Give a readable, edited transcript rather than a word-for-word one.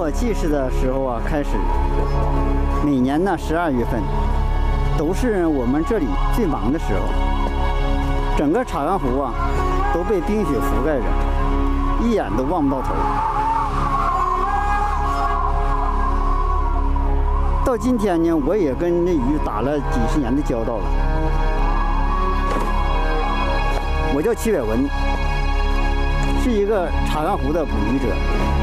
我记事的时候啊开始，每年呢12月份都是我们这里最忙的时候，整个茶岗湖啊都被冰雪覆盖着，一眼都望不到头。到今天呢，我也跟那鱼打了几十年的交道了。我叫齐伟文，是一个茶岗湖的捕鱼者。